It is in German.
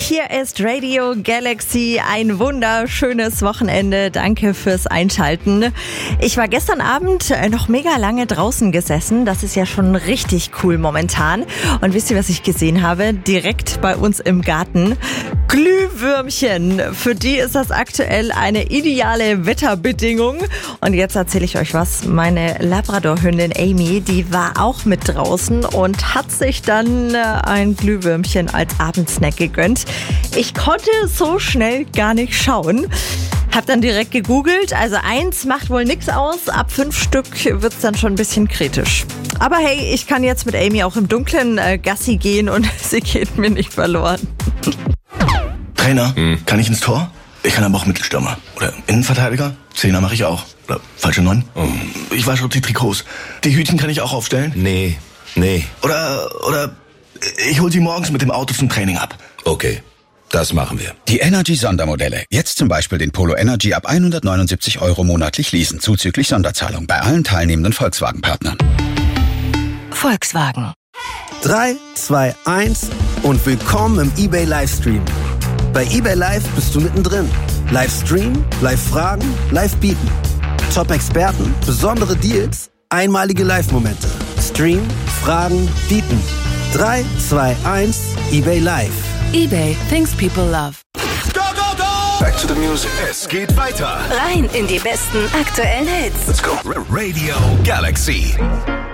Hier ist Radio Galaxy. Ein wunderschönes Wochenende. Danke fürs Einschalten. Ich war gestern Abend noch mega lange draußen gesessen. Das ist ja schon richtig cool momentan. Und wisst ihr, was ich gesehen habe? Direkt bei uns im Garten. Glühwürmchen. Für die ist das aktuell eine ideale Wetterbedingung. Und jetzt erzähle ich euch was. Meine Labrador-Hündin Amy, die war auch mit draußen und hat sich dann ein Glühwürmchen als Abendsnack gegönnt. Ich konnte so schnell gar nicht schauen. Hab dann direkt gegoogelt. Also 1 macht wohl nichts aus. Ab 5 Stück wird's dann schon ein bisschen kritisch. Aber hey, ich kann jetzt mit Amy auch im Dunkeln Gassi gehen und sie geht mir nicht verloren. Trainer, kann ich ins Tor? Ich kann aber auch Mittelstürmer. Oder Innenverteidiger? Zehner mache ich auch. Oder falsche 9? Ich wasche die Trikots. Die Hütchen kann ich auch aufstellen? Nee. Oder ich hol sie morgens mit dem Auto zum Training ab. Okay, das machen wir. Die Energy-Sondermodelle. Jetzt zum Beispiel den Polo Energy ab 179 € monatlich leasen, zuzüglich Sonderzahlung bei allen teilnehmenden Volkswagen-Partnern. Volkswagen. 3, 2, 1 und willkommen im eBay Livestream. Bei eBay Live bist du mittendrin. Livestream, Live-Fragen, Live-Bieten. Top-Experten, besondere Deals, einmalige Live-Momente. Stream, Fragen, Bieten. 3, 2, 1, eBay Live. eBay, things people love. Go, go, go! Back to the music. Es geht weiter. Rein in die besten aktuellen Hits. Let's go. Radio Galaxy.